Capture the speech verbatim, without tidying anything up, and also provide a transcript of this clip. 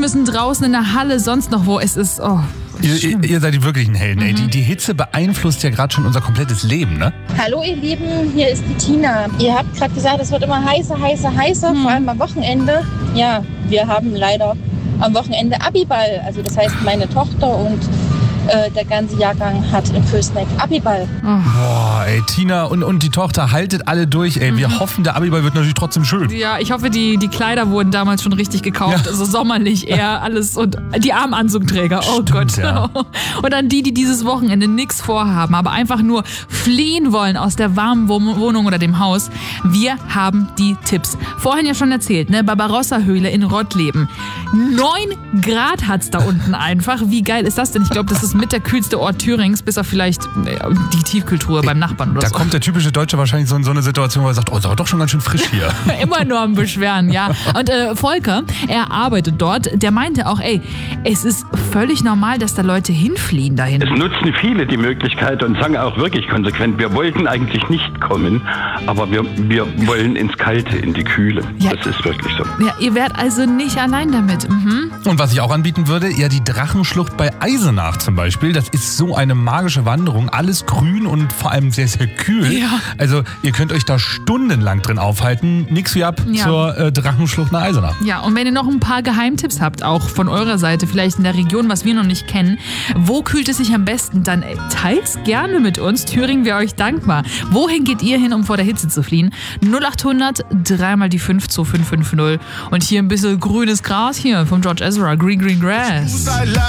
müssen, draußen in der Halle, sonst noch wo. Es ist, oh... Ihr, ihr seid wirklich ein Helden, ey. Mhm. Die, die Hitze beeinflusst ja gerade schon unser komplettes Leben, ne? Hallo ihr Lieben, hier ist die Tina. Ihr habt gerade gesagt, es wird immer heißer, heißer, heißer, Mhm. vor allem am Wochenende. Ja, wir haben leider am Wochenende Abiball. Also das heißt, meine Tochter und äh, der ganze Jahrgang hat in Vösneck Abiball. Boah, ey, Tina und, und die Tochter, haltet alle durch, ey. Wir hoffen, der Abiball wird natürlich trotzdem schön. Ja, ich hoffe, die, die Kleider wurden damals schon richtig gekauft. Ja. Also sommerlich eher alles und die Armanzugträger. Oh Stimmt, Gott. ja. Und an die, die dieses Wochenende nichts vorhaben, aber einfach nur fliehen wollen aus der warmen Wohnung oder dem Haus. Wir haben die Tipps. Vorhin ja schon erzählt, ne? Barbarossa-Höhle in Rottleben. Neun Grad hat's da unten einfach. Wie geil ist das denn? Ich glaube, das ist mit der kühlste Ort Thürings, bis auf vielleicht äh, die Tiefkühltruhe beim Nachbarn oder Da so. kommt der typische Deutsche wahrscheinlich so in so eine Situation, wo er sagt, oh, ist aber doch schon ganz schön frisch hier. Immer nur am Beschweren, ja. Und äh, Volker, er arbeitet dort, der meinte auch, ey, es ist völlig normal, dass da Leute hinfliehen dahin. Es nutzen viele die Möglichkeit und sagen auch wirklich konsequent, wir wollten eigentlich nicht kommen, aber wir, wir wollen ins Kalte, in die Kühle. Ja. Das ist wirklich so. Ja, ihr werdet also nicht allein damit. Mhm. Und was ich auch anbieten würde, ja die Drachenschlucht bei Eisenach zum Beispiel. Das ist so eine magische Wanderung. Alles grün und vor allem sehr, sehr kühl. Ja. Also ihr könnt euch da stundenlang drin aufhalten. Nix wie ab Ja. zur äh, Drachenschlucht nach Eisenach. Ja, und wenn ihr noch ein paar Geheimtipps habt, auch von eurer Seite, vielleicht in der Region, was wir noch nicht kennen, wo kühlt es sich am besten, dann ey, teilt's gerne mit uns. Thüringen wäre euch dankbar. Wohin geht ihr hin, um vor der Hitze zu fliehen? null acht hundert, dreimal die fünf zwei fünf fünf null. Und hier ein bisschen grünes Gras hier vom George Ezra, Green Green Grass.